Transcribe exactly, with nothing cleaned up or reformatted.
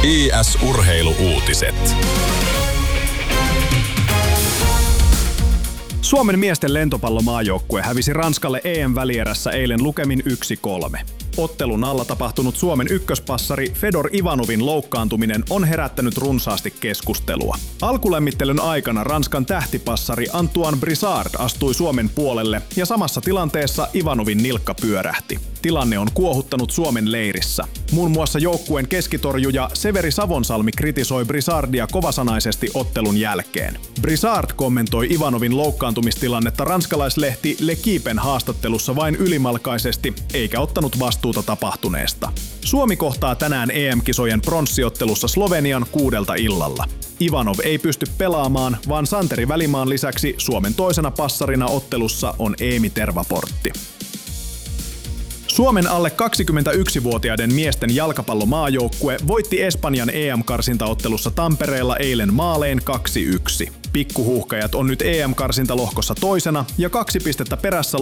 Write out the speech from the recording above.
I S-urheilu-uutiset. Suomen miesten lentopallomaajoukkue hävisi Ranskalle E M-välierässä eilen lukemin yksi kolme. Ottelun alla tapahtunut Suomen ykköspassari Fedor Ivanovin loukkaantuminen on herättänyt runsaasti keskustelua. Alkulämmittelyn aikana Ranskan tähtipassari Antoine Brizard astui Suomen puolelle ja samassa tilanteessa Ivanovin nilkka pyörähti. Tilanne on kuohuttanut Suomen leirissä. Muun muassa joukkueen keskitorjuja Severi Savonsalmi kritisoi Brizardia kovasanaisesti ottelun jälkeen. Brizard kommentoi Ivanovin loukkaantumistilannetta ranskalaislehti L'Equipen haastattelussa vain ylimalkaisesti, eikä ottanut vastuuta tapahtuneesta. Suomi kohtaa tänään E M-kisojen pronssiottelussa Slovenian kuudelta illalla. Ivanov ei pysty pelaamaan, vaan Santeri Välimaan lisäksi Suomen toisena passarina ottelussa on Eemi Tervaportti. Suomen alle kaksikymmentäyksivuotiaiden miesten jalkapallomaajoukkue voitti Espanjan E M-karsintaottelussa Tampereella eilen maalein kaksi yksi. Pikkuhuuhkajat on nyt E M-karsintalohkossa toisena ja kaksi pistettä perässä